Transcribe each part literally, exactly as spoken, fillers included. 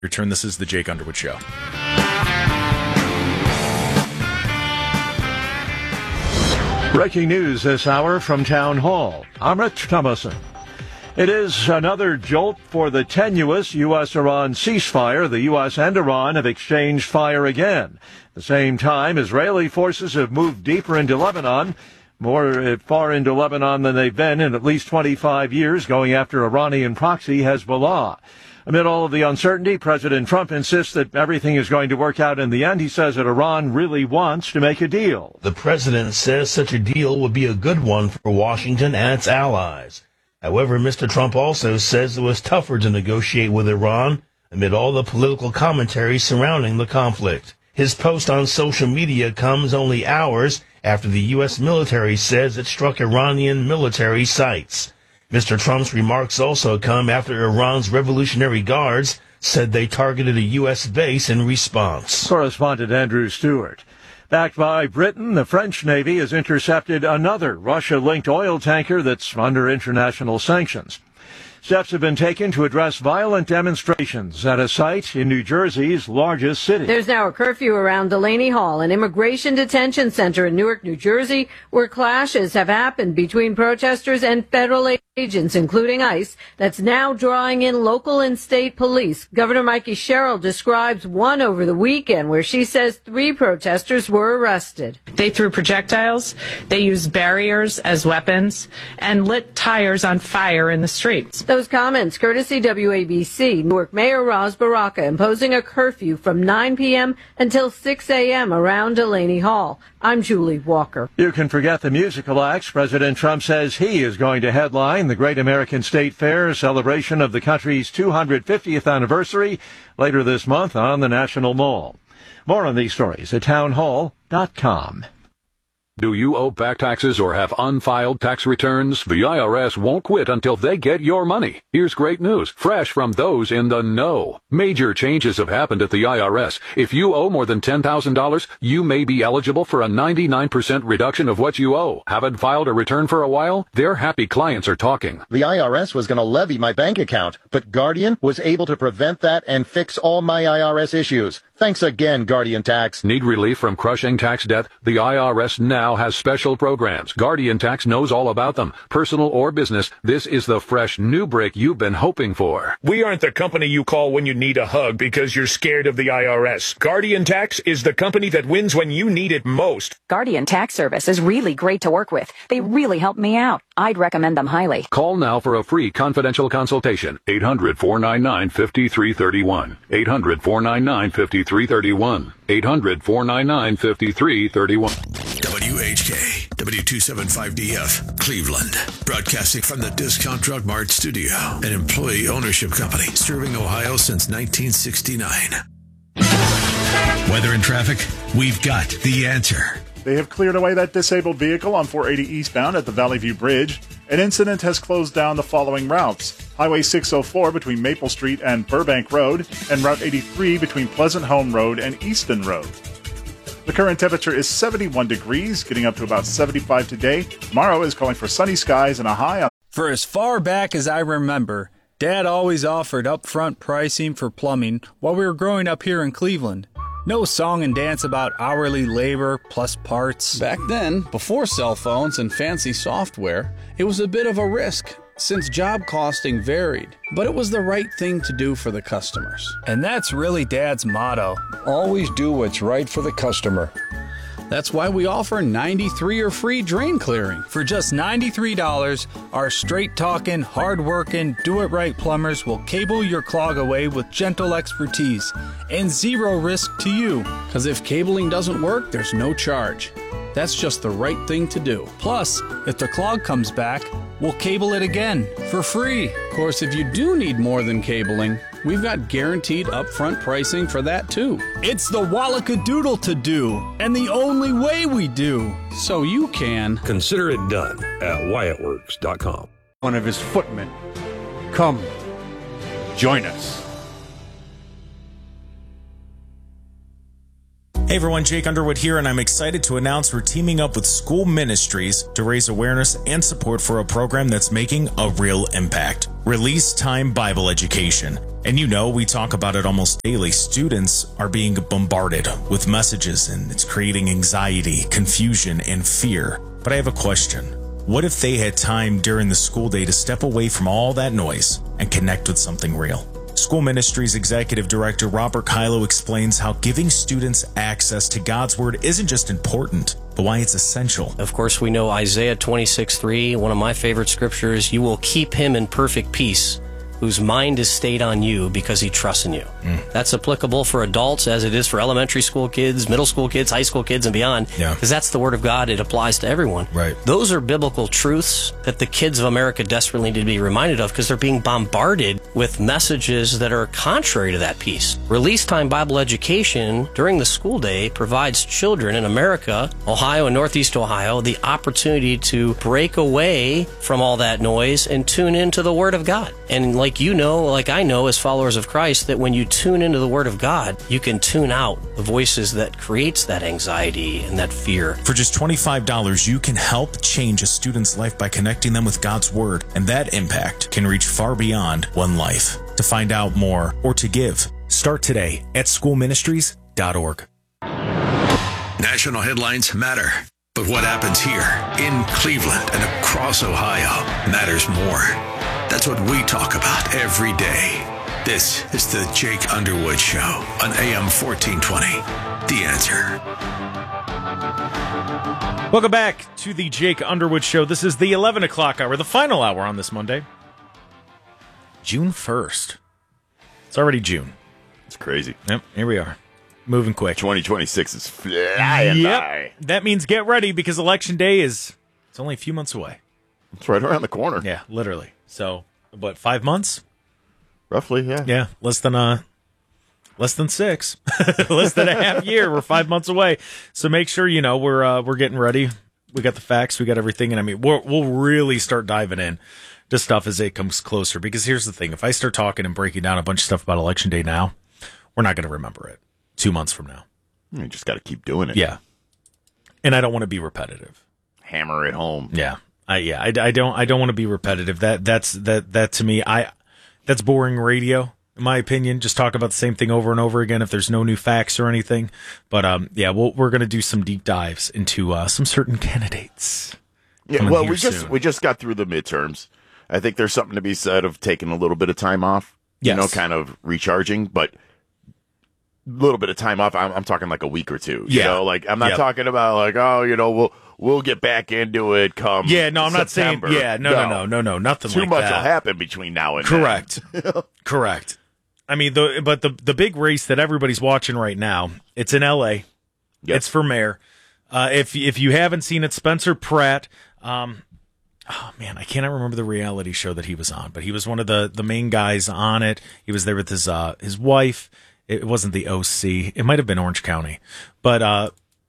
Return. This is the Jake Underwood Show. Breaking news this hour from Town Hall. I'm Rich Thomason. It is another jolt for the tenuous U S Iran ceasefire. The U S and Iran have exchanged fire again. At the same time, Israeli forces have moved deeper into Lebanon, more far into Lebanon than they've been in at least twenty-five years, going after Iranian proxy Hezbollah. Amid all of the uncertainty, President Trump insists that everything is going to work out in the end. He says that Iran really wants to make a deal. The president says such a deal would be a good one for Washington and its allies. However, Mister Trump also says it was tougher to negotiate with Iran amid all the political commentary surrounding the conflict. His post on social media comes only hours after the U S military says it struck Iranian military sites. Mister Trump's remarks also come after Iran's Revolutionary Guards said they targeted a U S base in response. Correspondent Andrew Stewart. Backed by Britain, the French Navy has intercepted another Russia-linked oil tanker that's under international sanctions. Steps have been taken to address violent demonstrations at a site in New Jersey's largest city. There's now a curfew around Delaney Hall, an immigration detention center in Newark, New Jersey, where clashes have happened between protesters and federal agents, including ICE, that's now drawing in local and state police. Governor Mikey Sherrill describes one over the weekend where she says three protesters were arrested. They threw projectiles, they used barriers as weapons, and lit tires on fire in the streets. Those comments courtesy W A B C. Newark Mayor Ras Baraka imposing a curfew from nine p.m. until six a.m. around Delaney Hall. I'm Julie Walker. You can forget the musical acts. President Trump says he is going to headline the Great American State Fair, celebration of the country's two hundred fiftieth anniversary, later this month on the National Mall. More on these stories at town hall dot com. Do you owe back taxes or have unfiled tax returns? The I R S won't quit until they get your money. Here's great news, fresh from those in the know. Major changes have happened at the I R S. If you owe more than ten thousand dollars, you may be eligible for a ninety-nine percent reduction of what you owe. Haven't filed a return for a while? Their happy clients are talking. The I R S was going to levy my bank account, but Guardian was able to prevent that and fix all my I R S issues. Thanks again, Guardian Tax. Need relief from crushing tax debt? The I R S now has special programs. Guardian Tax knows all about them. Personal or business, this is the fresh new break you've been hoping for. We aren't the company you call when you need a hug because you're scared of the I R S. Guardian Tax is the company that wins when you need it most. Guardian Tax Service is really great to work with. They really help me out. I'd recommend them highly. Call now for a free confidential consultation. eight hundred, four nine nine, five three three one. eight hundred, four nine nine, five three three one. eight hundred, four nine nine, five three three one. W H K, W two seventy-five D F, Cleveland. Broadcasting from the Discount Drug Mart studio, an employee ownership company serving Ohio since nineteen sixty-nine. Weather and traffic, we've got the answer. They have cleared away that disabled vehicle on four eighty eastbound at the Valley View Bridge. An incident has closed down the following routes: Highway six oh four between Maple Street and Burbank Road, and Route eighty-three between Pleasant Home Road and Easton Road. The current temperature is seventy-one degrees, getting up to about seventy-five today. Tomorrow is calling for sunny skies and a high on... For as far back as I remember, Dad always offered upfront pricing for plumbing while we were growing up here in Cleveland. No song and dance about hourly labor plus parts. Back then, before cell phones and fancy software, it was a bit of a risk, since job costing varied. But it was the right thing to do for the customers. And that's really Dad's motto. Always do what's right for the customer. That's why we offer ninety-three or free drain clearing. For just ninety-three dollars, our straight-talking, hard-working, do-it-right plumbers will cable your clog away with gentle expertise and zero risk to you. Because if cabling doesn't work, there's no charge. That's just the right thing to do. Plus, if the clog comes back, we'll cable it again for free. Of course, if you do need more than cabling, we've got guaranteed upfront pricing for that too. It's the Wallackadoodle to do, and the only way we do. So you can consider it done at Wyatt Works dot com. One of his footmen. Come, join us. Hey everyone, Jake Underwood here, and I'm excited to announce we're teaming up with School Ministries to raise awareness and support for a program that's making a real impact. Release Time Bible Education. And you know, we talk about it almost daily. Students are being bombarded with messages, and it's creating anxiety, confusion, and fear. But I have a question. What if they had time during the school day to step away from all that noise and connect with something real? School Ministries Executive Director Robert Kylo explains how giving students access to God's Word isn't just important, but why it's essential. Of course, we know Isaiah twenty-six three, one of my favorite scriptures, you will keep him in perfect peace, whose mind is stayed on you because he trusts in you. Mm. That's applicable for adults as it is for elementary school kids, middle school kids, high school kids, and beyond. Yeah. Because that's the Word of God. It applies to everyone. Right. Those are biblical truths that the kids of America desperately need to be reminded of because they're being bombarded with messages that are contrary to that peace. Release Time Bible Education during the school day provides children in America, Ohio and Northeast Ohio, the opportunity to break away from all that noise and tune into the Word of God. And like you know, like I know as followers of Christ, that when you tune into the Word of God, you can tune out the voices that creates that anxiety and that fear. For just twenty-five dollars, you can help change a student's life by connecting them with God's Word, and that impact can reach far beyond one life. To find out more or to give, start today at school ministries dot org. National headlines matter, but what happens here in Cleveland and across Ohio matters more. That's what we talk about every day. This is the Jake Underwood Show on A M fourteen twenty. The Answer. Welcome back to the Jake Underwood Show. This is the eleven o'clock hour, the final hour on this Monday. June first. It's already June. It's crazy. Yep, here we are. Moving quick. twenty twenty-six is flying yep. by. That means get ready because Election Day is it's only a few months away. It's right around the corner. Yeah, literally. So, what, five months? Roughly, yeah. Yeah, less than uh, less than six, less than a half year. We're five months away. So make sure you know we're uh, we're getting ready. We got the facts, we got everything, and I mean we'll we'll really start diving in to stuff as it comes closer. Because here's the thing: if I start talking and breaking down a bunch of stuff about Election Day now, we're not going to remember it two months from now. You just got to keep doing it. Yeah, and I don't want to be repetitive. Hammer it home. Yeah. I, yeah, I, I don't. I don't want to be repetitive. That that's that that to me, I that's boring radio, in my opinion. Just talk about the same thing over and over again if there's no new facts or anything. But um, yeah, we'll, we're going to do some deep dives into uh, some certain candidates. Yeah, well, we just soon. we just got through the midterms. I think there's something to be said of taking a little bit of time off. Yes. You know, kind of recharging, but. Little bit of time off. I'm, I'm talking like a week or two. You yeah. know, like I'm not yep. talking about like, oh, you know, we'll we'll get back into it come. Yeah, no, I'm September. not saying. Yeah, no, no, no, no, no, nothing Too like much that. will happen between now and Correct. then. Correct. I mean, the but the the big race that everybody's watching right now, it's in L A. Yep. It's for mayor. Uh, if if you haven't seen it, Spencer Pratt. Um, oh man, I cannot remember the reality show that he was on, but he was one of the the main guys on it. He was there with his uh his wife. It wasn't the O C. It might have been Orange County. But uh,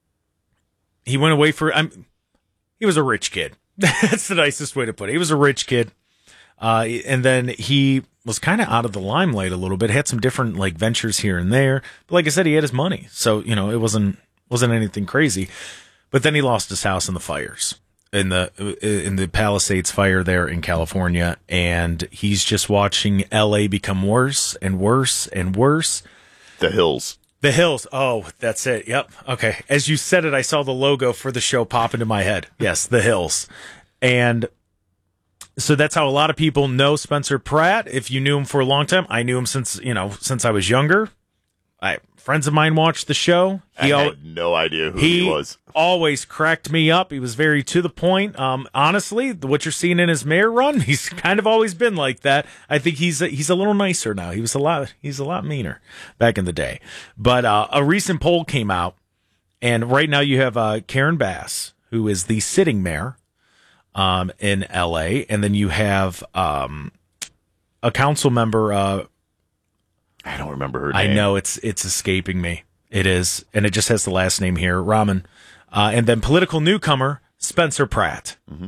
he went away for... I'm, he was a rich kid. That's the nicest way to put it. He was a rich kid. Uh, and then he was kind of out of the limelight a little bit. Had some different like ventures here and there. But like I said, he had his money. So, you know, it wasn't wasn't anything crazy. But then he lost his house in the fires. In the in the Palisades fire there in California. And he's just watching L A become worse and worse and worse. The Hills. The Hills. Oh, that's it. Yep. Okay. As you said it, I saw the logo for the show pop into my head. Yes, The Hills. And so that's how a lot of people know Spencer Pratt. If you knew him for a long time, I knew him since, you know, since I was younger. I friends of mine watched the show. He I had al- no idea who he, he was. Always cracked me up. He was very to the point. Um, honestly, what you're seeing in his mayor run, he's kind of always been like that. I think he's a, he's a little nicer now. He was a lot he's a lot meaner back in the day. But uh, a recent poll came out, and right now you have uh, Karen Bass, who is the sitting mayor um, in L A, and then you have um, a council member. Uh, I don't remember her name. I know it's it's escaping me. It is, and it just has the last name here, Rahman. Uh, and then political newcomer, Spencer Pratt. Mm-hmm.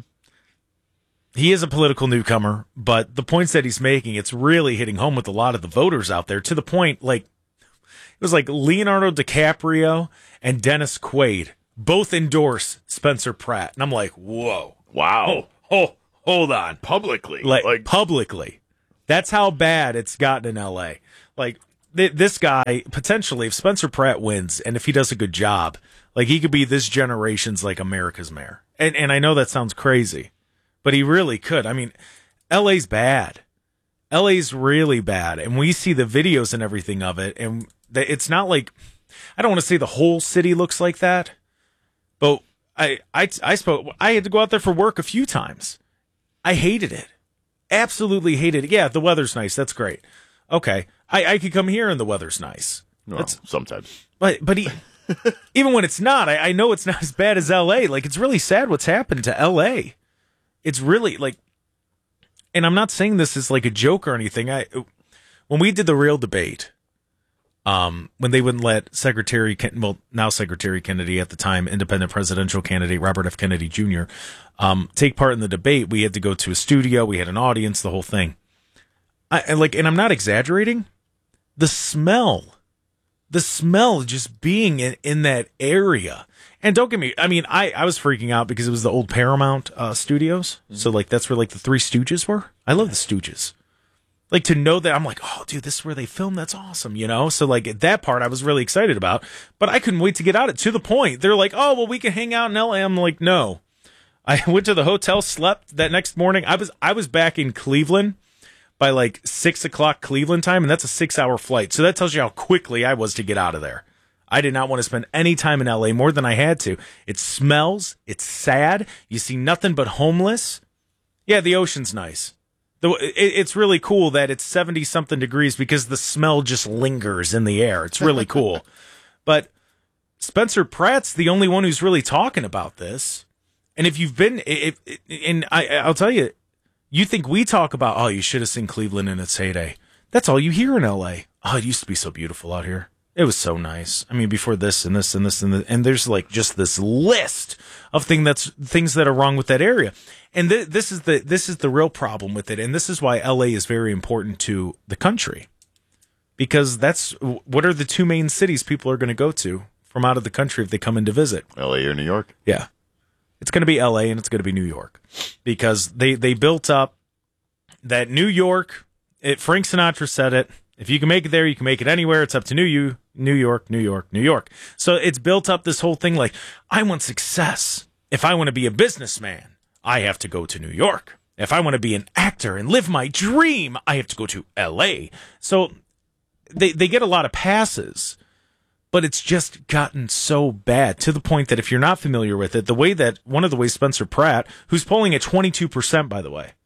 He is a political newcomer, but the points that he's making, it's really hitting home with a lot of the voters out there to the point, like, was like Leonardo DiCaprio and Dennis Quaid both endorse Spencer Pratt. And I'm like, whoa. Wow. Oh, oh hold on. Publicly. Like, like publicly. That's how bad it's gotten in L A. Like, th- this guy, potentially, if Spencer Pratt wins and if he does a good job, like, he could be this generation's, like, America's mayor. And and I know that sounds crazy, but he really could. I mean, L A's bad. L A's really bad. And we see the videos and everything of it. And th- it's not like, I don't want to say the whole city looks like that, but I, I, I spoke, I had to go out there for work a few times. I hated it. Absolutely hated it. Yeah, the weather's nice. That's great. Okay. I, I could come here and the weather's nice. Well, That's, sometimes. But, but he, even when it's not, I, I know it's not as bad as L A. Like, it's really sad what's happened to L A. It's really like, and I'm not saying this as like a joke or anything. I, when we did the real debate, um, when they wouldn't let Secretary, Ken, well, now Secretary Kennedy, at the time, independent presidential candidate Robert F. Kennedy Junior, um, take part in the debate, we had to go to a studio, we had an audience, the whole thing. I, and like, and I'm not exaggerating. The smell, the smell just being in, in that area. And don't get me, I mean, I, I was freaking out because it was the old Paramount uh, studios. Mm-hmm. So like, that's where like the Three Stooges were. I love the Stooges. Like, to know that, I'm like, oh, dude, this is where they filmed. That's awesome, you know? So, like, that part I was really excited about. But I couldn't wait to get out of it. To the point, they're like, oh, well, we can hang out in L A. I'm like, no. I went to the hotel, slept that next morning. I was I was back in Cleveland by, like, six o'clock Cleveland time, and that's a six-hour flight. So that tells you how quickly I was to get out of there. I did not want to spend any time in L A more than I had to. It smells. It's sad. You see nothing but homeless. Yeah, the ocean's nice. It's really cool that it's seventy-something degrees because the smell just lingers in the air. It's really cool. But Spencer Pratt's the only one who's really talking about this. And if you've been, if, and I, I'll tell you, you think we talk about, oh, you should have seen Cleveland in its heyday. That's all you hear in L A. Oh, it used to be so beautiful out here. It was so nice. I mean, before this and this and this and this, and there's like just this list of thing that's things that are wrong with that area. And th- this is the this is the real problem with it. And this is why L A is very important to the country, because that's what are the two main cities people are going to go to from out of the country if they come in to visit. L A or New York? Yeah, it's going to be L A and it's going to be New York, because they they built up that New York. It, Frank Sinatra said it. If you can make it there, you can make it anywhere. It's up to New you, New York, New York, New York. So it's built up this whole thing like, I want success. If I want to be a businessman, I have to go to New York. If I want to be an actor and live my dream, I have to go to L A. So they they get a lot of passes, but it's just gotten so bad to the point that if you're not familiar with it, the way that one of the ways Spencer Pratt, who's polling at twenty-two percent, by the way,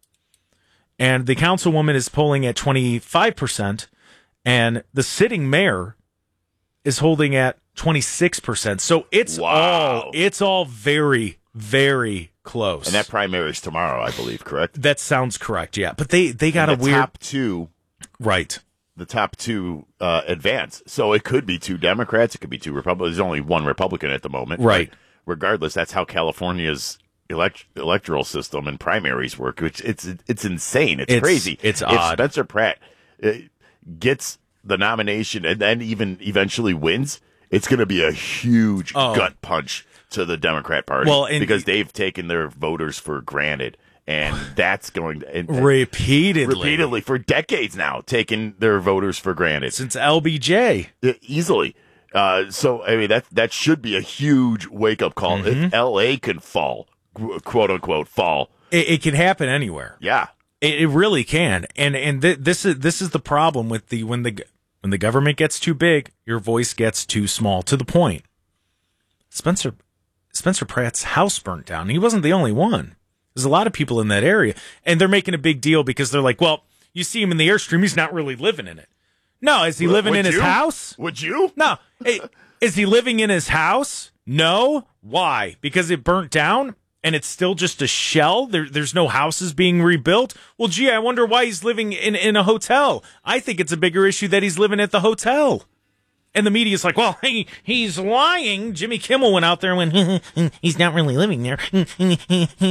and the councilwoman is polling at twenty-five percent, and the sitting mayor is holding at twenty-six percent. So it's wow. all it's all very, very close. And that primary is tomorrow, I believe, correct? That sounds correct, yeah. But they, they got and a the weird top two. Right. The top two uh, advance. So it could be two Democrats, it could be two Republicans. There's only one Republican at the moment. Right. Regardless, that's how California's elect- electoral system and primaries work, which it's it's insane. It's, it's crazy. It's if odd. Spencer Pratt uh, gets the nomination and then even eventually wins, it's going to be a huge oh. gut punch to the Democrat Party, well, and, because they've taken their voters for granted. And that's going to and, repeatedly, repeatedly for decades now, taking their voters for granted since L B J, easily. Uh, so I mean that that should be a huge wake up call. Mm-hmm. If L A can fall, quote unquote, fall, it, it can happen anywhere. Yeah, it, it really can. And and th- this is this is the problem with the when the when the government gets too big, your voice gets too small. To the point, Spencer Spencer Pratt's house burnt down. He wasn't the only one. There's a lot of people in that area, and they're making a big deal because they're like, well, you see him in the Airstream. He's not really living in it. No, is he Would, living would in his you? house? Would you? No. Hey, is he living in his house? No. Why? Because it burnt down and it's still just a shell? There, there's no houses being rebuilt? Well, gee, I wonder why he's living in, in a hotel. I think it's a bigger issue that he's living at the hotel. And the media's like, well, he, he's lying. Jimmy Kimmel went out there and went, he's not really living there. And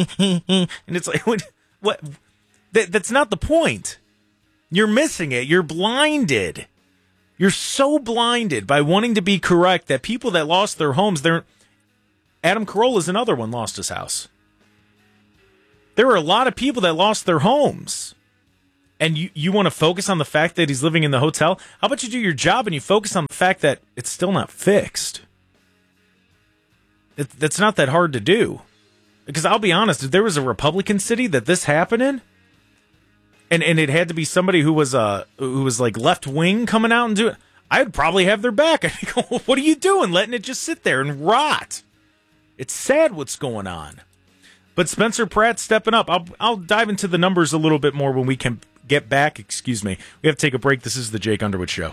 it's like, what? what? That, that's not the point. You're missing it. You're blinded. You're so blinded by wanting to be correct that people that lost their homes, they're Adam Carolla is another one, lost his house. There were a lot of people that lost their homes. And you, you want to focus on the fact that he's living in the hotel? How about you do your job and you focus on the fact that it's still not fixed? It, that's not that hard to do. Because I'll be honest, if there was a Republican city that this happened in, and, and it had to be somebody who was uh who was like left wing coming out and do it, I'd probably have their back. I'd go, well, what are you doing, letting it just sit there and rot? It's sad what's going on. But Spencer Pratt stepping up. I'll I'll dive into the numbers a little bit more when we can get back. Excuse me. We have to take a break. This is the Jake Underwood Show.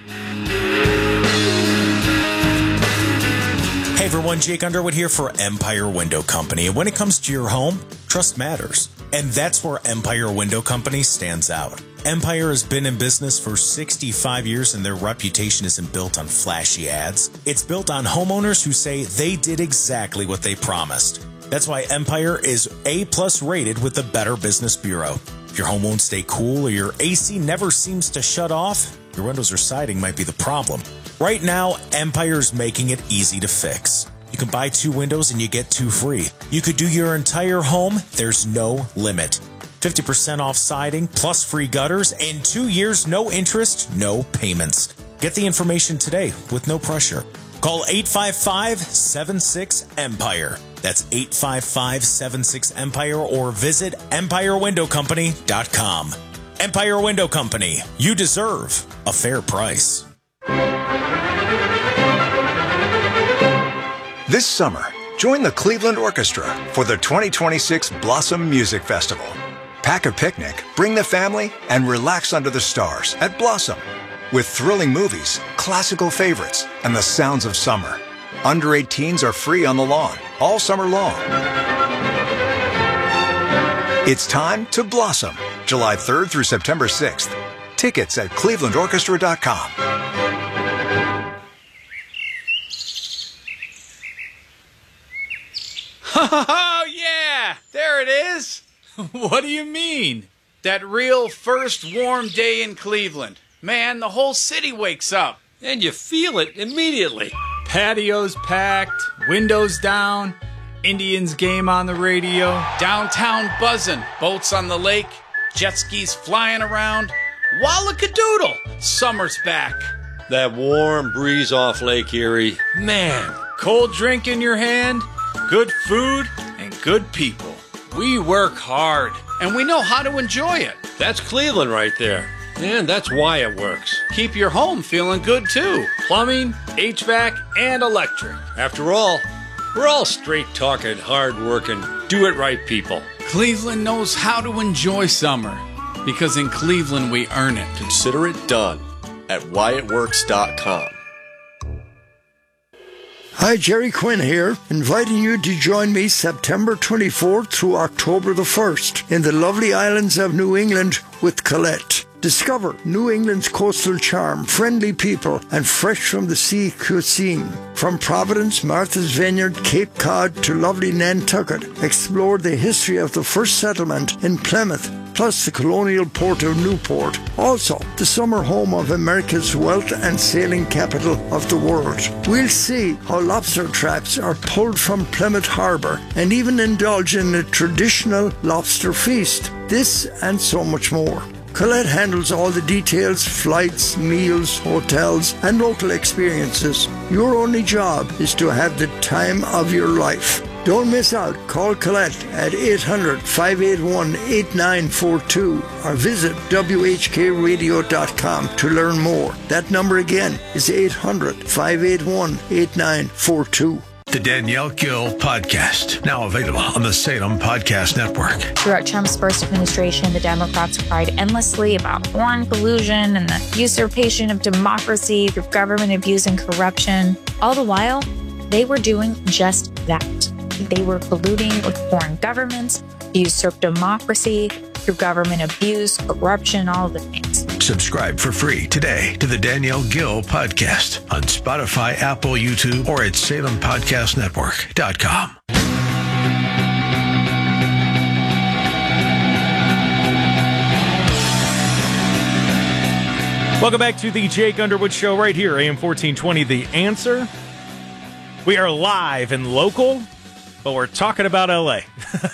Hey everyone, Jake Underwood here for Empire Window Company. And when it comes to your home, trust matters. And that's where Empire Window Company stands out. Empire has been in business for sixty-five years and their reputation isn't built on flashy ads. It's built on homeowners who say they did exactly what they promised. That's why Empire is A-plus rated with the Better Business Bureau. If your home won't stay cool or your A C never seems to shut off, your windows or siding might be the problem. Right now, Empire's making it easy to fix. You can buy two windows and you get two free. You could do your entire home, there's no limit. fifty percent off siding, plus free gutters, and two years, no interest, no payments. Get the information today with no pressure. Call eight five five, seven six, EMPIRE. That's eight five five, seven six, EMPIRE or visit empire window company dot com. Empire Window Company. You deserve a fair price. This summer, join the Cleveland Orchestra for the twenty twenty-six Blossom Music Festival. Pack a picnic, bring the family, and relax under the stars at Blossom. With thrilling movies, classical favorites, and the sounds of summer. Under eighteens are free on the lawn, all summer long. It's time to blossom, July third through September sixth. Tickets at cleveland orchestra dot com. Oh, yeah! There it is! What do you mean? That real first warm day in Cleveland. Man, the whole city wakes up. And you feel it immediately. Patios packed, windows down, Indians game on the radio, downtown buzzing, boats on the lake, jet skis flying around. Wallakadoodle! Summer's back. That warm breeze off Lake Erie. Man, cold drink in your hand, good food, and good people. We work hard, and we know how to enjoy it. That's Cleveland right there. And that's why it works. Keep your home feeling good, too. Plumbing, H V A C, and electric. After all, we're all straight-talking, hard-working, do-it-right people. Cleveland knows how to enjoy summer, because in Cleveland we earn it. Consider it done at wyatt works dot com. Hi, Jerry Quinn here, inviting you to join me September twenty-fourth through October the first in the lovely islands of New England with Colette. Discover New England's coastal charm, friendly people, and fresh from the sea cuisine. From Providence, Martha's Vineyard, Cape Cod to lovely Nantucket, explore the history of the first settlement in Plymouth, plus the colonial port of Newport. Also, the summer home of America's wealth and sailing capital of the world. We'll see how lobster traps are pulled from Plymouth Harbor and even indulge in a traditional lobster feast. This and so much more. Colette handles all the details, flights, meals, hotels, and local experiences. Your only job is to have the time of your life. Don't miss out. Call Colette at eight hundred, five eight one, eight nine four two or visit w h k radio dot com to learn more. That number again is eight hundred, five eight one, eight nine four two. The Danielle Gill Podcast, now available on the Salem Podcast Network. Throughout Trump's first administration, the Democrats cried endlessly about foreign collusion and the usurpation of democracy through government abuse and corruption. All the while, they were doing just that. They were colluding with foreign governments, usurp democracy through government abuse, corruption, all the things. Subscribe for free today to the Danielle Gill Podcast on Spotify, Apple, YouTube, or at salem podcast network dot com. Welcome back to the Jake Underwood Show right here, A M fourteen twenty, The Answer. We are live and local, but we're talking about L A.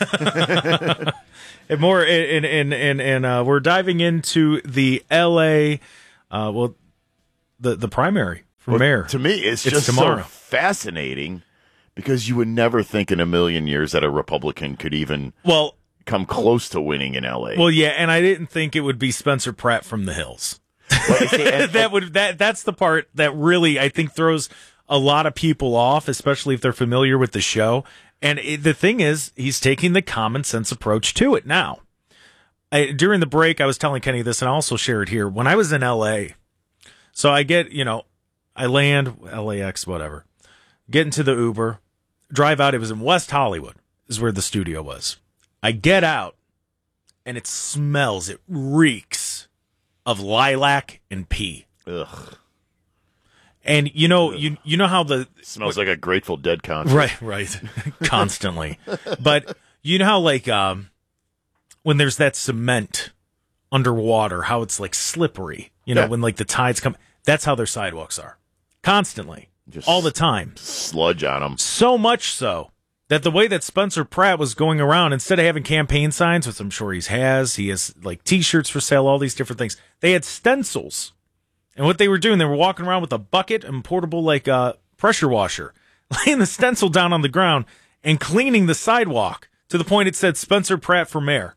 and more, and and and, and uh, we're diving into the L A, uh, well, the the primary for well, mayor. To me, it's, it's just tomorrow. so fascinating because you would never think in a million years that a Republican could even well come close to winning in L A. Well, yeah, and I didn't think it would be Spencer Pratt from the Hills. Well, see, and, that would that that's the part that really I think throws a lot of people off, especially if they're familiar with the show. And it, the thing is, he's taking the common sense approach to it now. I, during the break, I was telling Kenny this, and I also share it here. When I was in L A, so I get, you know, I land, L A X, whatever, get into the Uber, drive out. It was in West Hollywood, is where the studio was. I get out, and it smells, it reeks of lilac and pee. Ugh. And you know, Ugh. you you know how the it smells like a Grateful Dead concert, right? Right, constantly. But you know how like um, when there's that cement underwater, how it's like slippery. You know, yeah. when like the tides come. That's how their sidewalks are, constantly, just all the time, sludge on them. So much so that the way that Spencer Pratt was going around, instead of having campaign signs, which I'm sure he has, he has like T-shirts for sale, all these different things. They had stencils. And what they were doing, they were walking around with a bucket and portable like uh, pressure washer, laying the stencil down on the ground and cleaning the sidewalk to the point it said Spencer Pratt for mayor.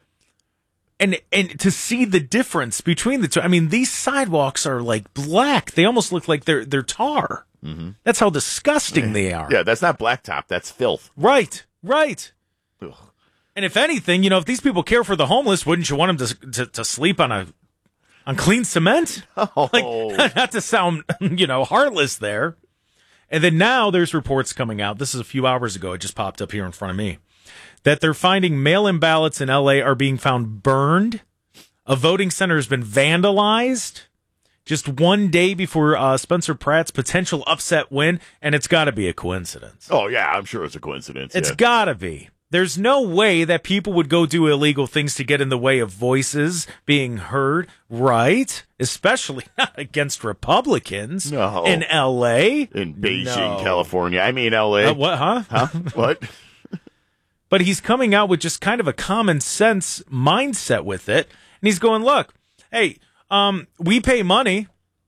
And and to see the difference between the two, I mean, these sidewalks are like black. They almost look like they're they're tar. Mm-hmm. That's how disgusting they are. Yeah, that's not blacktop. That's filth. Right, right. Ugh. And if anything, you know, if these people care for the homeless, wouldn't you want them to to, to sleep on a on clean cement? Oh. Like, not to sound, you know, heartless there. And then now there's reports coming out. This is a few hours ago. It just popped up here in front of me. That they're finding mail-in ballots in L A are being found burned. A voting center has been vandalized just one day before uh, Spencer Pratt's potential upset win, and it's got to be a coincidence. Oh, yeah, I'm sure it's a coincidence. It's yeah. got to be. There's no way that people would go do illegal things to get in the way of voices being heard, right? Especially not against Republicans no. in L A. In Beijing, no. California. I mean, L A. Uh, what, huh? Huh? What? But he's coming out with just kind of a common sense mindset with it. And he's going, look, hey, um, we pay money.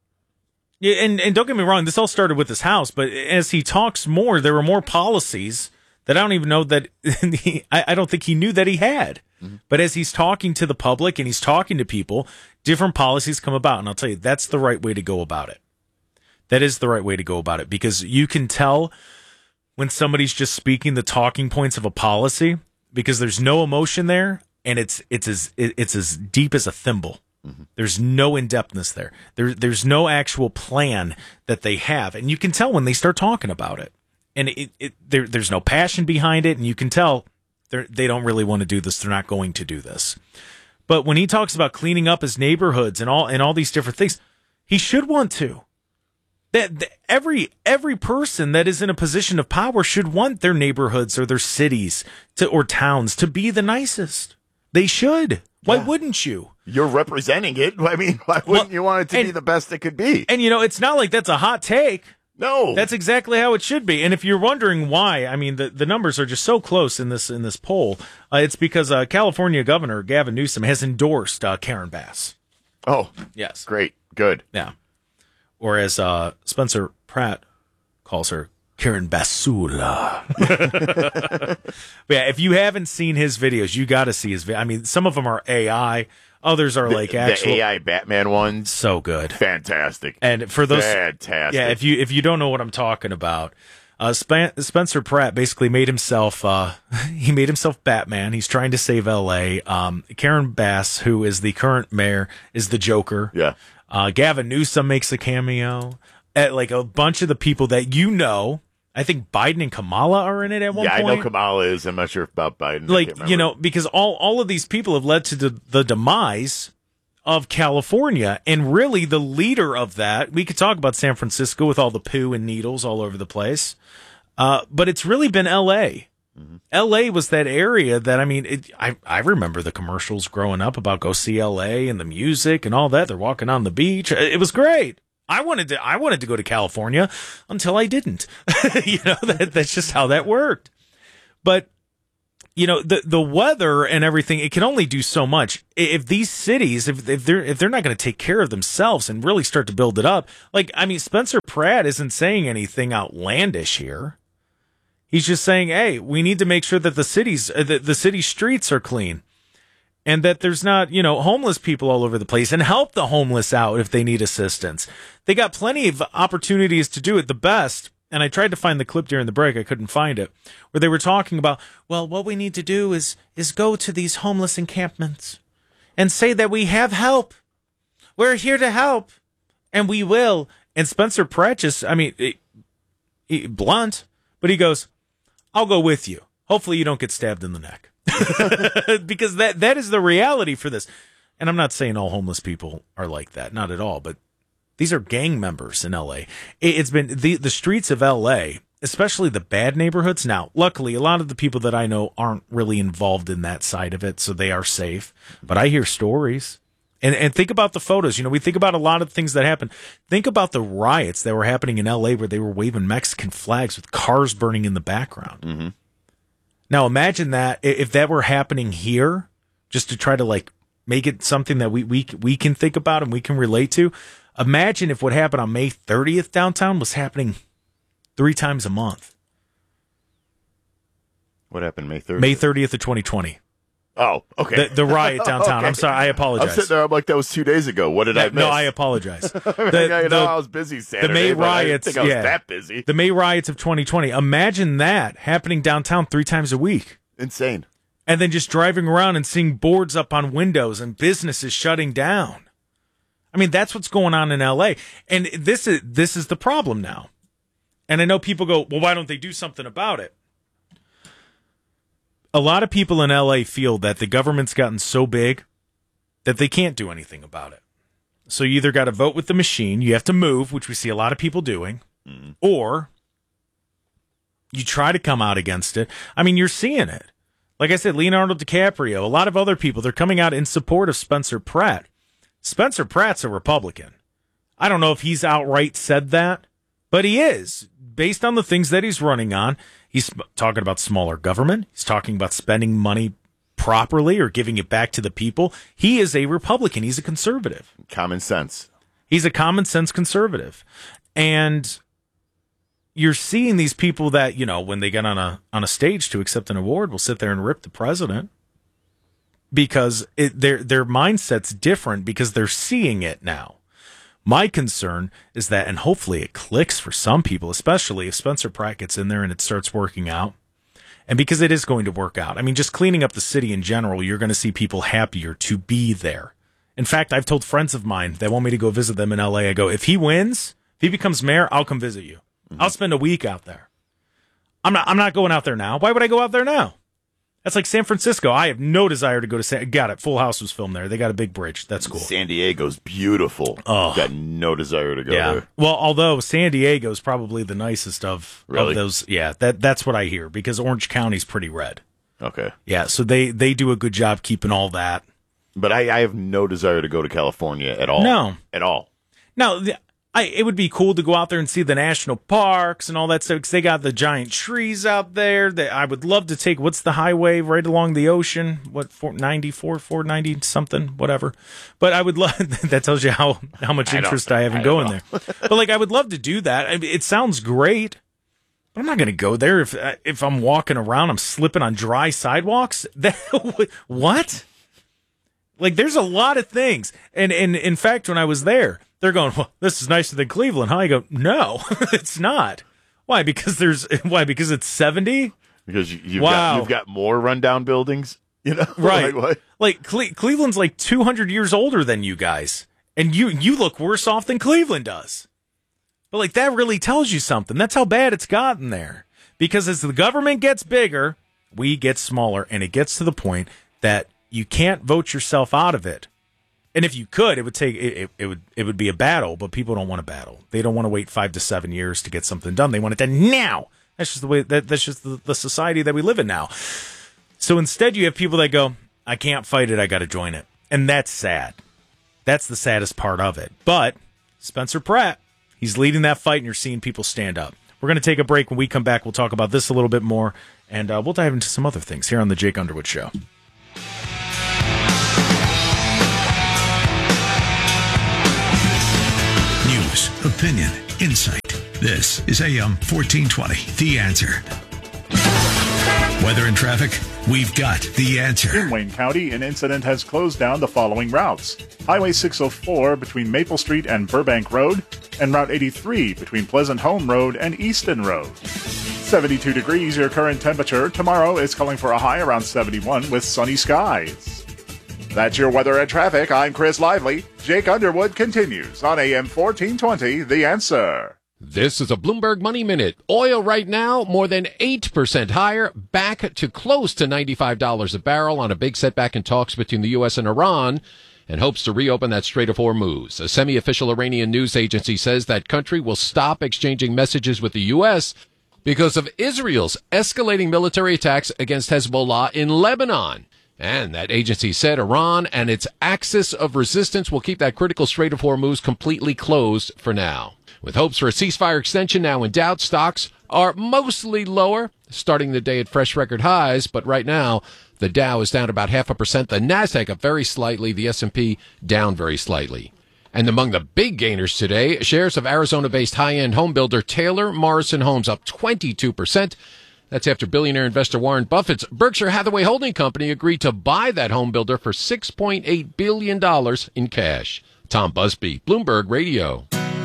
And, and don't get me wrong, this all started with his house. But as he talks more, there were more policies that I don't even know that he, I, I don't think he knew that he had. Mm-hmm. But as he's talking to the public and he's talking to people, different policies come about. And I'll tell you, that's the right way to go about it. That is the right way to go about it, because you can tell when somebody's just speaking the talking points of a policy, because there's no emotion there, and it's it's as it's as deep as a thimble. Mm-hmm. There's no in-depthness there. There there's no actual plan that they have, and you can tell when they start talking about it. And it, it there there's no passion behind it, and you can tell they they don't really want to do this. They're not going to do this. But when he talks about cleaning up his neighborhoods and all and all these different things, he should want to. That, that every every person that is in a position of power should want their neighborhoods or their cities to or towns to be the nicest. They should. Why yeah. wouldn't you? You're representing it. I mean, why wouldn't well, you want it to and, be the best it could be? And you know, it's not like that's a hot take. No, that's exactly how it should be. And if you're wondering why, I mean, the, the numbers are just so close in this in this poll. Uh, it's because uh, California Governor Gavin Newsom has endorsed uh, Karen Bass. Oh, yes, great, good, yeah. Or as uh, Spencer Pratt calls her, Karen Basula. But yeah, if you haven't seen his videos, you got to see his videos. I mean, some of them are A I. Others are the, like actual. The A I Batman ones. So good. Fantastic. And for those. Fantastic. Yeah, if you if you don't know what I'm talking about, uh, Sp- Spencer Pratt basically made himself, uh, he made himself Batman. He's trying to save L A. Um, Karen Bass, who is the current mayor, is the Joker. Yeah. Uh, Gavin Newsom makes a cameo. At like a bunch of the people that you know, I think Biden and Kamala are in it at one yeah, point. Yeah, I know Kamala is. I'm not sure about Biden. Like, you know, because all, all of these people have led to the, the demise of California. And really the leader of that, we could talk about San Francisco with all the poo and needles all over the place. Uh, but it's really been L A. Mm-hmm. L A was that area that, I mean, it, I, I remember the commercials growing up about go see L A and the music and all that. They're walking on the beach. It was great. I wanted to, I wanted to go to California until I didn't. you know, that, that's just how that worked. But, you know, the, the weather and everything, it can only do so much. If these cities, if, if they're, if they're not going to take care of themselves and really start to build it up, like, I mean, Spencer Pratt isn't saying anything outlandish here. He's just saying, hey, we need to make sure that the cities, uh, the, the city streets are clean and that there's not, you know, homeless people all over the place, and help the homeless out if they need assistance. They got plenty of opportunities to do it. The best, and I tried to find the clip during the break, I couldn't find it, where they were talking about, well, what we need to do is is go to these homeless encampments and say that we have help. We're here to help, and we will. And Spencer Pratt just, I mean, he, he, blunt, but he goes, I'll go with you. Hopefully you don't get stabbed in the neck. Because that that is the reality for this. And I'm not saying all homeless people are like that, not at all, but these are gang members in L A. It's been the the streets of L A, especially the bad neighborhoods. Now, luckily, a lot of the people that I know aren't really involved in that side of it, so they are safe. But I hear stories. And and think about the photos. You know, we think about a lot of things that happen. Think about the riots that were happening in L A where they were waving Mexican flags with cars burning in the background. Mm-hmm. Now, imagine that if that were happening here, just to try to like make it something that we we we can think about and we can relate to. Imagine if what happened on May thirtieth downtown was happening three times a month. What happened May thirtieth? May thirtieth of twenty twenty. Oh, okay. The, the riot downtown. Okay. I'm sorry. I apologize. I'm sitting there. I'm like, that was two days ago. What did no, I miss? No, I apologize. The, The, you know, the, I was busy Saturday. the May but I didn't riots. think I was yeah, that busy. The May riots of twenty twenty. Imagine that happening downtown three times a week. Insane. And then just driving around and seeing boards up on windows and businesses shutting down. I mean, that's what's going on in L A. And this is this is the problem now. And I know people go, well, why don't they do something about it? A lot of people in L A feel that the government's gotten so big that they can't do anything about it. So you either got to vote with the machine, you have to move, which we see a lot of people doing, mm. or you try to come out against it. I mean, you're seeing it. Like I said, Leonardo DiCaprio, a lot of other people, they're coming out in support of Spencer Pratt. Spencer Pratt's a Republican. I don't know if he's outright said that, but he is. Based on the things that he's running on, he's talking about smaller government. He's talking about spending money properly or giving it back to the people. He is a Republican. He's a conservative. Common sense. He's a common sense conservative. And you're seeing these people that, you know, when they get on a on a stage to accept an award, will sit there and rip the president because it, their their mindset's different because they're seeing it now. My concern is that, and hopefully it clicks for some people, especially if Spencer Pratt gets in there and it starts working out, and because it is going to work out. I mean, just cleaning up the city in general, you're going to see people happier to be there. In fact, I've told friends of mine that want me to go visit them in L A, I go, if he wins, if he becomes mayor, I'll come visit you. Mm-hmm. I'll spend a week out there. I'm not I'm not going out there now. Why would I go out there now? That's like San Francisco. I have no desire to go to San... Got it. Full House was filmed there. They got a big bridge. That's cool. San Diego's beautiful. Oh. Got no desire to go yeah. there. Well, although San Diego's probably the nicest of, really? of those. Yeah, that that's what I hear because Orange County's pretty red. Okay. Yeah, so they, they do a good job keeping all that. But I, I have no desire to go to California at all. No. At all. No, the, I, it would be cool to go out there and see the national parks and all that stuff because they got the giant trees out there that I would love to take. What's the highway right along the ocean? What, four ninety-four, four ninety something, whatever. But I would love, that tells you how, how much interest I, I have in I going there. But like, I would love to do that. I mean, it sounds great, but I'm not going to go there if, if I'm walking around, I'm slipping on dry sidewalks. That, what? Like, there's a lot of things. And, and in fact, when I was there, they're going, well, this is nicer than Cleveland, huh? I go, no, it's not. Why? Because there's why? Because it's seventy. Because you, you've wow. got you've got more rundown buildings, you know? Right. like, what? like Cle- Cleveland's like two hundred years older than you guys, and you you look worse off than Cleveland does. But like that really tells you something. That's how bad it's gotten there. Because as the government gets bigger, we get smaller, and it gets to the point that you can't vote yourself out of it. And if you could, it would take it, it, it would it would be a battle, but people don't want to battle. They don't want to wait five to seven years to get something done. They want it done now. That's just the way that that's just the, the society that we live in now. So instead, you have people that go, I can't fight it, I got to join it. And that's sad. That's the saddest part of it. But Spencer Pratt, he's leading that fight, and you're seeing people stand up. We're going to take a break. When we come back, we'll talk about this a little bit more, and uh, we'll dive into some other things here on The Jake Underwood Show. News, opinion, insight. This is A M fourteen twenty, The Answer. Weather and traffic, we've got the answer. In Wayne County, an incident has closed down the following routes. Highway six oh four between Maple Street and Burbank Road, and Route eighty-three between Pleasant Home Road and Easton Road. seventy-two degrees your current temperature. Tomorrow is calling for a high around seventy-one with sunny skies. That's your weather and traffic. I'm Chris Lively. Jake Underwood continues on A M fourteen twenty, The Answer. This is a Bloomberg Money Minute. Oil right now more than eight percent higher, back to close to ninety-five dollars a barrel on a big setback in talks between the U S and Iran, and hopes to reopen that Strait of Hormuz. A semi-official Iranian news agency says that country will stop exchanging messages with the U S because of Israel's escalating military attacks against Hezbollah in Lebanon. And that agency said Iran and its axis of resistance will keep that critical Strait of Hormuz completely closed for now. With hopes for a ceasefire extension now in doubt, stocks are mostly lower, starting the day at fresh record highs. But right now, the Dow is down about half a percent. The Nasdaq up very slightly. The S and P down very slightly. And among the big gainers today, shares of Arizona-based high-end home builder Taylor Morrison Homes up twenty-two percent. That's after billionaire investor Warren Buffett's Berkshire Hathaway Holding Company agreed to buy that home builder for six point eight billion dollars in cash. Tom Busby, Bloomberg Radio.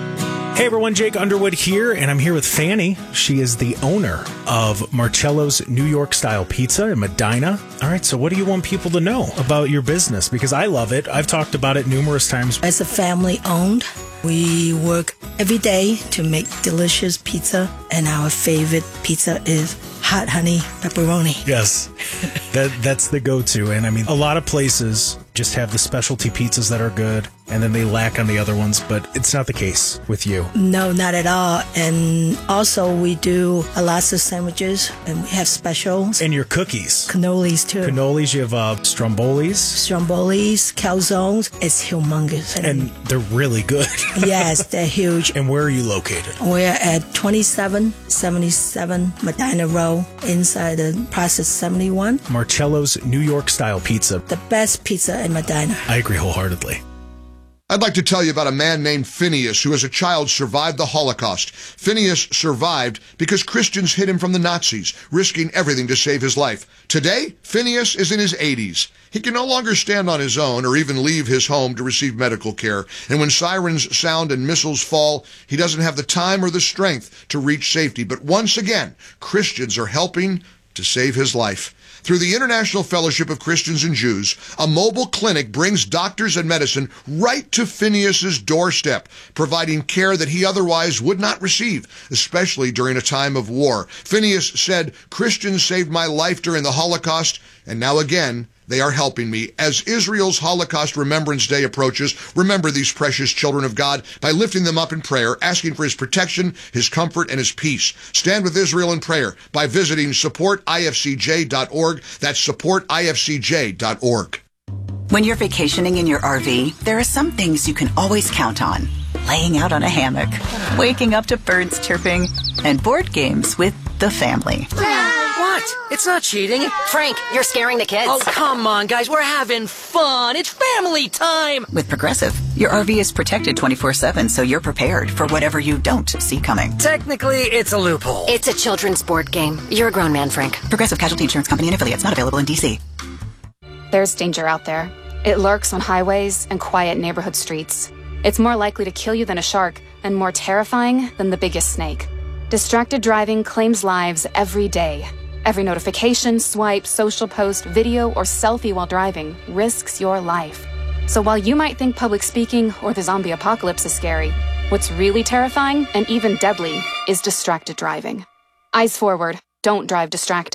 Hey everyone, Jake Underwood here, and I'm here with Fanny. She is the owner of Marcello's New York Style Pizza in Medina. All right, so what do you want people to know about your business? Because I love it. I've talked about it numerous times. As a family owned, we work every day to make delicious pizza, and our favorite pizza is hot honey pepperoni. Yes, that that's the go-to. And I mean, a lot of places just have the specialty pizzas that are good, and then they lack on the other ones, but it's not the case with you. No, not at all. And also we do a lots of sandwiches, and we have specials. And your cookies. Cannolis too. Cannolis, you have uh, strombolis. Strombolis, calzones. It's humongous. And, and they're really good. Yes, they're huge. And where are you located? We're at twenty-seven seventy-seven Medina Row, inside the Process seventy-one. Marcello's New York Style Pizza. The best pizza in Medina. I agree wholeheartedly. I'd like to tell you about a man named Phineas who as a child survived the Holocaust. Phineas survived because Christians hid him from the Nazis, risking everything to save his life. Today, Phineas is in his eighties. He can no longer stand on his own or even leave his home to receive medical care. And when sirens sound and missiles fall, he doesn't have the time or the strength to reach safety. But once again, Christians are helping to save his life. Through the International Fellowship of Christians and Jews, a mobile clinic brings doctors and medicine right to Phineas's doorstep, providing care that he otherwise would not receive, especially during a time of war. Phineas said, "Christians saved my life during the Holocaust, and now again, they are helping me." As Israel's Holocaust Remembrance Day approaches, remember these precious children of God by lifting them up in prayer, asking for his protection, his comfort, and his peace. Stand with Israel in prayer by visiting support I F C J dot org. That's support I F C J dot org. When you're vacationing in your R V, there are some things you can always count on. Laying out on a hammock, waking up to birds chirping, and board games with the family. What? It's not cheating. Frank, you're scaring the kids. Oh, come on, guys. We're having fun. It's family time. With Progressive, your R V is protected twenty-four seven, so you're prepared for whatever you don't see coming. Technically, it's a loophole. It's a children's board game. You're a grown man, Frank. Progressive Casualty Insurance Company and affiliates, not available in D C. There's danger out there. It lurks on highways and quiet neighborhood streets. It's more likely to kill you than a shark, and more terrifying than the biggest snake. Distracted driving claims lives every day. Every notification, swipe, social post, video, or selfie while driving risks your life. So while you might think public speaking or the zombie apocalypse is scary, what's really terrifying and even deadly is distracted driving. Eyes forward, don't drive distracted.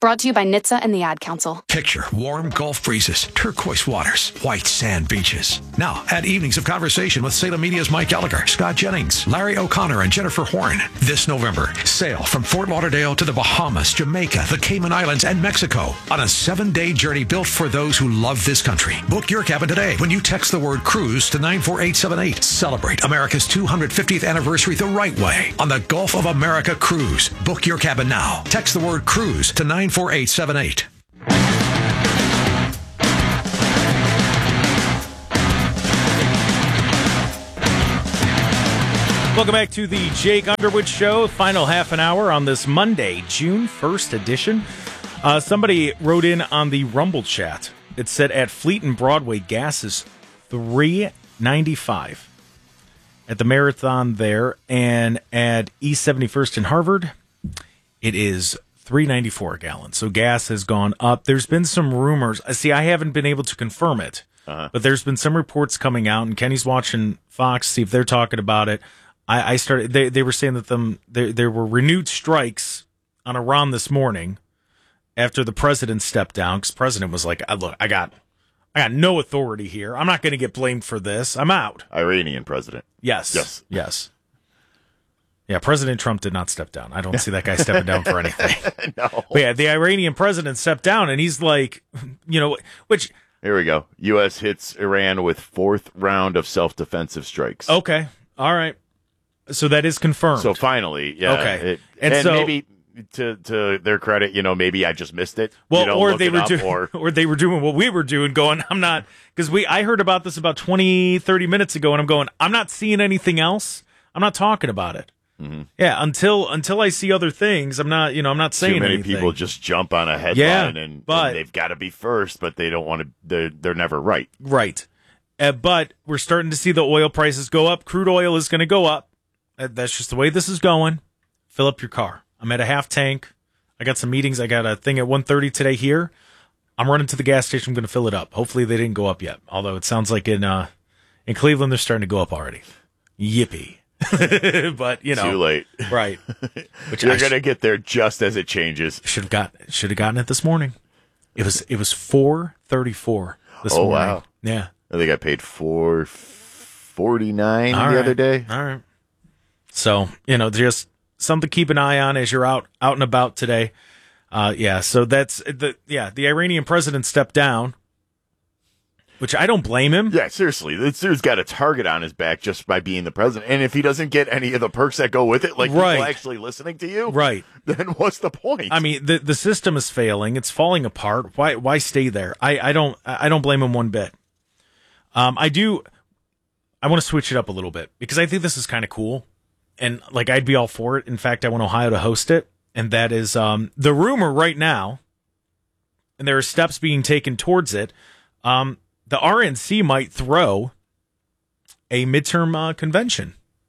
Brought to you by N H T S A and the Ad Council. Picture warm Gulf breezes, turquoise waters, white sand beaches. Now, add evenings of conversation with Salem Media's Mike Gallagher, Scott Jennings, Larry O'Connor, and Jennifer Horn. This November, sail from Fort Lauderdale to the Bahamas, Jamaica, the Cayman Islands, and Mexico on a seven-day journey built for those who love this country. Book your cabin today when you text the word cruise to nine four eight seven eight. Celebrate America's two hundred fiftieth anniversary the right way on the Gulf of America Cruise. Book your cabin now. Text the word cruise to nine four eight seven eight. Welcome back to the Jake Underwood Show, final half an hour on this Monday, June first edition. Uh, somebody wrote in on the Rumble chat. It said at Fleet and Broadway, gas is three ninety-five at the Marathon there, and at East seventy-first in Harvard, it is three ninety-four a gallon. So gas has gone up. There's been some rumors. See, I haven't been able to confirm it, uh-huh. but there's been some reports coming out, and Kenny's watching Fox, see if they're talking about it. I, I started. They they were saying that them there there were renewed strikes on Iran this morning after the president stepped down, because the president was like, "Look, I got I got no authority here. I'm not going to get blamed for this. I'm out." Iranian president. Yes. Yes. Yes. Yeah, President Trump did not step down. I don't see that guy stepping down for anything. No. But yeah, the Iranian president stepped down, and he's like, you know, which... Here we go. U S hits Iran with fourth round of self-defensive strikes. Okay. All right. So that is confirmed. So finally, yeah. Okay. It, and and so, maybe... To to their credit, you know, maybe I just missed it. Well, you know, or they were up, doing, or... or they were doing what we were doing, going, I'm not, because we, I heard about this about twenty, thirty minutes ago, and I'm going, I'm not seeing anything else. I'm not talking about it. Mm-hmm. Yeah, until until I see other things, I'm not, you know, I'm not saying Too many anything. people just jump on a headline yeah, and, but, and they've got to be first, but they don't want to. They're they're never right. Right. Uh, but we're starting to see the oil prices go up. Crude oil is going to go up. Uh, that's just the way this is going. Fill up your car. I'm at a half tank. I got some meetings. I got a thing at one thirty today here. I'm running to the gas station. I'm going to fill it up. Hopefully they didn't go up yet. Although it sounds like in uh, in Cleveland they're starting to go up already. Yippee. But, you know. Too late. Right. Which You're going to get there just as it changes. Should have got should have gotten it this morning. It was it was four thirty-four this oh, morning. Wow. Yeah. I think I paid four forty-nine the right. other day. All right. So, you know, just something to keep an eye on as you're out out and about today. Uh, yeah, so that's the yeah, the Iranian president stepped down, which I don't blame him. Yeah, seriously, this dude's got a target on his back just by being the president. And if he doesn't get any of the perks that go with it, like right. people actually listening to you, right? Then what's the point? I mean, the the system is failing; it's falling apart. Why why stay there? I, I don't I don't blame him one bit. Um, I do. I want to switch it up a little bit because I think this is kind of cool. And, like, I'd be all for it. In fact, I want Ohio to host it. And that is um, the rumor right now, and there are steps being taken towards it, um, the R N C might throw a midterm uh, convention.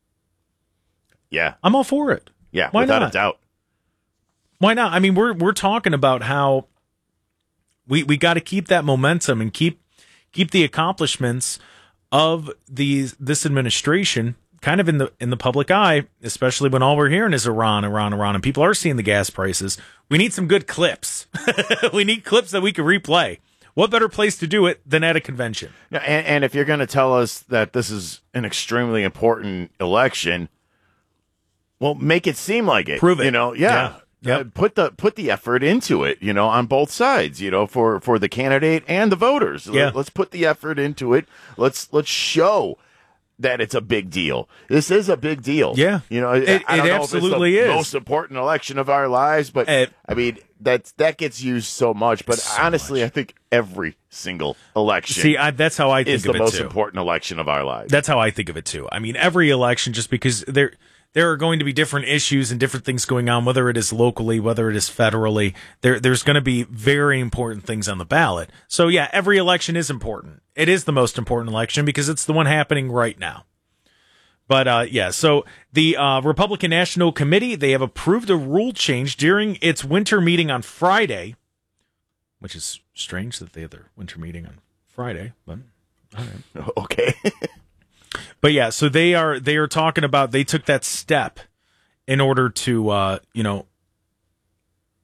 Yeah. I'm all for it. Yeah, Why without not? a doubt. Why not? I mean, we're we're talking about how we we got to keep that momentum and keep keep the accomplishments of these this administration kind of in the in the public eye, especially when all we're hearing is Iran, Iran, Iran, and people are seeing the gas prices. We need some good clips. We need clips that we can replay. What better place to do it than at a convention? And, and if you're going to tell us that this is an extremely important election, well, make it seem like it. Prove it. You know, yeah. yeah. Yep. Uh, put the put the effort into it, you know, on both sides, you know, for, for the candidate and the voters. Yeah. Let's put the effort into it. Let's let's show that it's a big deal. This is a big deal. Yeah. You know, it, I don't it know absolutely if it's the is. most important election of our lives, but It, I mean, that that gets used so much. But So honestly, much. I think every single election See, I, that's how I think is of the it most too. important election of our lives. That's how I think of it too. I mean, every election, just because there there are going to be different issues and different things going on, whether it is locally, whether it is federally, there there's going to be very important things on the ballot. So yeah, every election is important. It is the most important election because it's the one happening right now. But uh, yeah, so the uh, Republican National Committee, they have approved a rule change during its winter meeting on Friday, which is strange that they had their winter meeting on Friday, but all right. Okay. But yeah, so they are they are talking about they took that step in order to uh, you know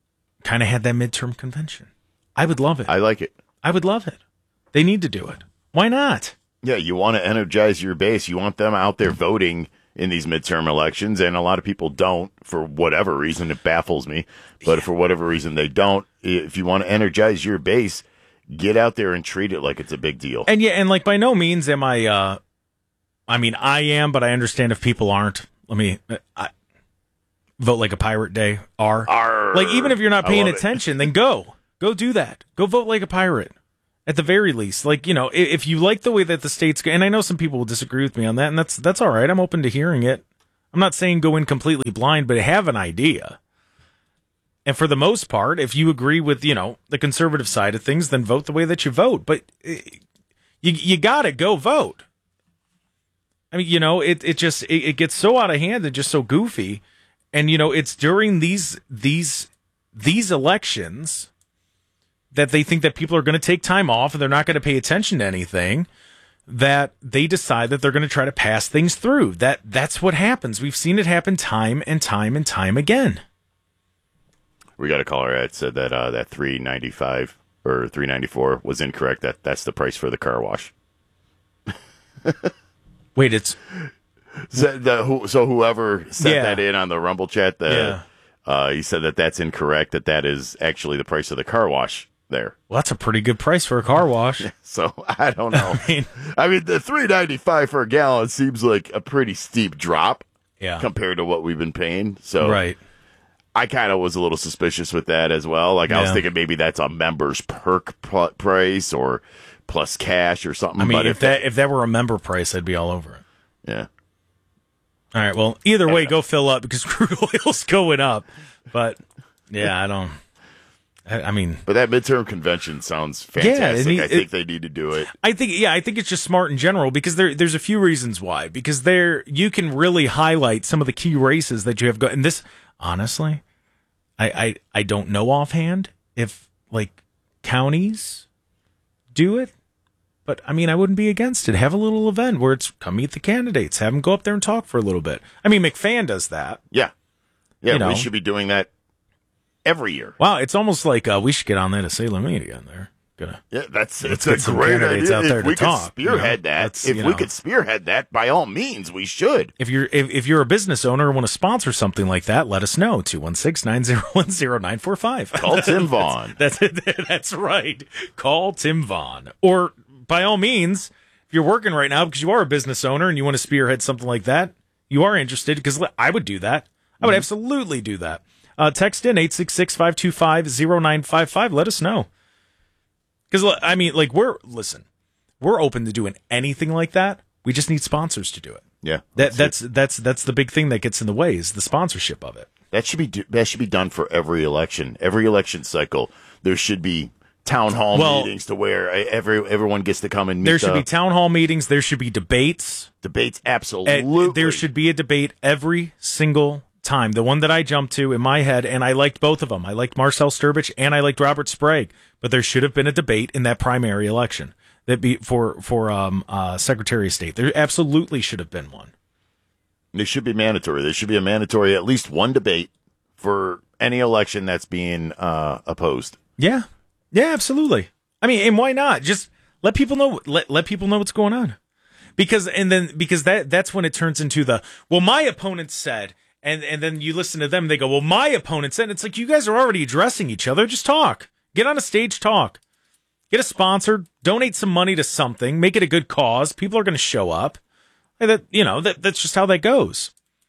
kind of had that midterm convention. I would love it. I like it. I would love it. They need to do it. Why not? Yeah, you want to energize your base. You want them out there voting in these midterm elections, and a lot of people don't for whatever reason. It baffles me. But yeah. for whatever reason they don't, if you want to energize your base, get out there and treat it like it's a big deal. And yeah, and like by no means am I, uh, I mean, I am, but I understand if people aren't. Let me, I, Vote Like a Pirate Day are. Arr, like, even if you're not paying it. attention, then go. Go do that. Go vote like a pirate. At the very least. Like, you know, if, if you like the way that the state's go, and I know some people will disagree with me on that, and that's that's all right. I'm open to hearing it. I'm not saying go in completely blind, but have an idea. And for the most part, if you agree with, you know, the conservative side of things, then vote the way that you vote. But you you got to go vote. I mean, you know, it it just it, it gets so out of hand and just so goofy. And, you know, it's during these these these elections that they think that people are going to take time off and they're not going to pay attention to anything, that they decide that they're going to try to pass things through. That that's what happens. We've seen it happen time and time and time again. We got a caller that said that uh, that three ninety-five or three ninety-four was incorrect. That that's the price for the car wash. Wait, it's so, the, who, so whoever sent Yeah. that in on the Rumble chat, the, Yeah. uh, he said that that's incorrect. That that is actually the price of the car wash there. Well, that's a pretty good price for a car wash. So I don't know. I mean, I mean, the three ninety-five for a gallon seems like a pretty steep drop. Yeah. Compared to what we've been paying. So Right. I kind of was a little suspicious with that as well. Like I was Yeah. thinking maybe that's a member's perk pl- price or plus cash or something. I mean, but if that if that were a member price, I'd be all over it. Yeah. All right. Well, either way, go fill up because crude oil's going up. But yeah, I don't. I, I mean, but that midterm convention sounds fantastic. Yeah, it, I think it, they need to do it. I think, yeah, I think it's just smart in general because there, there's a few reasons why. Because there, you can really highlight some of the key races that you have got. And this, honestly, I, I, I don't know offhand if like counties do it. But I mean, I wouldn't be against it. Have a little event where it's come meet the candidates, have them go up there and talk for a little bit. I mean, McFan does that. Yeah, yeah, You know. we should be doing that every year. Wow, it's almost like uh, we should get on that to Salem Mead again. There, gonna Yeah, that's let's it's a get some great candidates idea. out there if to we talk. could spearhead you know? that, Let's, if you we know. could spearhead that, by all means, we should. If you're if, if you're a business owner and want to sponsor something like that, let us know. two one six, nine zero one, zero nine four five. Call Tim Vaughn. That's, that's that's right. Call Tim Vaughn. Or by all means, if you're working right now because you are a business owner and you want to spearhead something like that, you are interested because I would do that. I would Mhm. absolutely do that. Uh, text in eight six six, five two five, zero nine five five. Let us know. Because, I mean, like, we're, listen, we're open to doing anything like that. We just need sponsors to do it. Yeah, That that's that's that's the big thing that gets in the way is the sponsorship of it. That should be do- that should be done for every election. Every election cycle, there should be town hall Well- meetings to where every everyone gets to come and meet. There should the- be town hall meetings. There should be debates. debates. And Absolutely, there should be a debate every single time. The one that I jumped to in my head, and I liked both of them. I liked Marcel Sturbich and I liked Robert Sprague. But there should have been a debate in that primary election that be for for um uh, Secretary of State. There absolutely should have been one. They should be mandatory. There should be a mandatory at least one debate for any election that's being uh, opposed. Yeah, yeah, absolutely. I mean, and why not? Just let people know. Let let people know what's going on. Because and then because that that's when it turns into the well, my opponent said. And and then you listen to them, they go, well, my opponent said, it's like, you guys are already addressing each other. Just talk. Get on a stage, talk. Get a sponsor, donate some money to something, make it a good cause. People are going to show up. And that, you know, that that's just how that goes.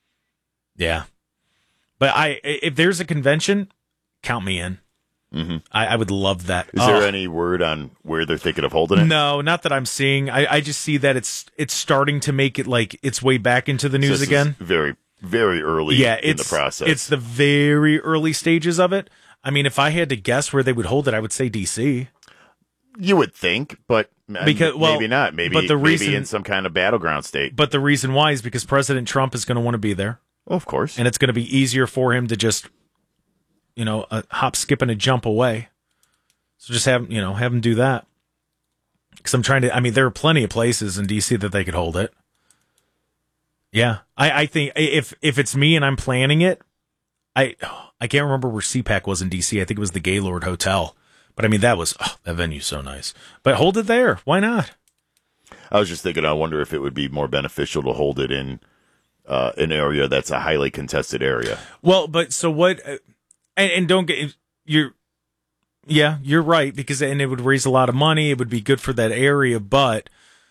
Yeah. But I, if there's a convention, count me in. Mm-hmm. I, I would love that. Is Oh. there any word on where they're thinking of holding it? No, not that I'm seeing. I, I just see that it's it's starting to make it like its way back into the So news this is again. very, very early Yeah, in it's the process. It's the very early stages of it. I mean, if I had to guess where they would hold it, I would say D C. You would think, but Because- well, maybe not. Maybe, but the maybe reason- in some kind of battleground state. But the reason why is because President Trump is going to want to be there. Well, of course. And it's going to be easier for him to just, you know, a hop, skip, and a jump away. So just have, you know, have him do that. Because I'm trying to, I mean, there are plenty of places in D C that they could hold it. Yeah. I, I think if, if it's me and I'm planning it, I, I can't remember where C PAC was in D C. I think it was the Gaylord Hotel. But I mean, that was, oh, that venue's so nice. But hold it there. Why not? I was just thinking, I wonder if it would be more beneficial to hold it in uh, an area that's a highly contested area. Well, but so what, uh, and, and don't get, you're, yeah, you're right, because, and it would raise a lot of money. It would be good for that area, but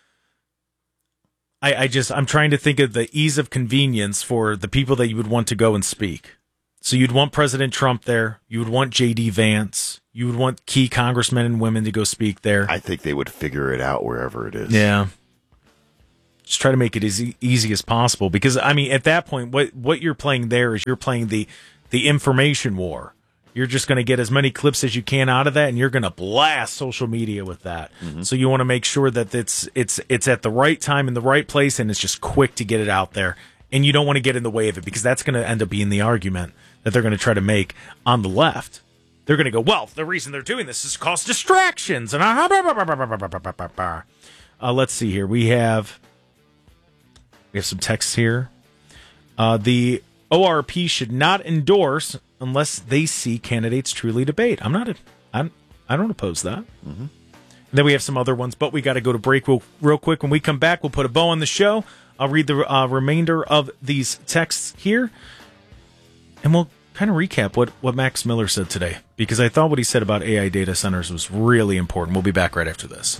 I, I just, I'm trying to think of the ease of convenience for the people that you would want to go and speak. So you'd want President Trump there. You would want J D Vance. You would want key congressmen and women to go speak there. I think they would figure it out wherever it is. Yeah. Just try to make it as e- easy as possible. Because, I mean, at that point, what, what you're playing there is you're playing the, the information war. You're just going to get as many clips as you can out of that, and you're going to blast social media with that. Mm-hmm. So you want to make sure that it's it's it's at the right time in the right place, and it's just quick to get it out there. And you don't want to get in the way of it, because that's going to end up being the argument that they're going to try to make on the left. They're going to go, well, the reason they're doing this is to cause distractions. And uh, let's see here. We have we have some texts here. Uh, the O R P should not endorse unless they see candidates truly debate. I'm not. A, I'm. I don't oppose that. Mm-hmm. And then we have some other ones, but we got to go to break real, real quick. When we come back, we'll put a bow on the show. I'll read the uh, remainder of these texts here, and we'll kind of recap what, what Max Miller said today, because I thought what he said about A I data centers was really important. We'll be back right after this.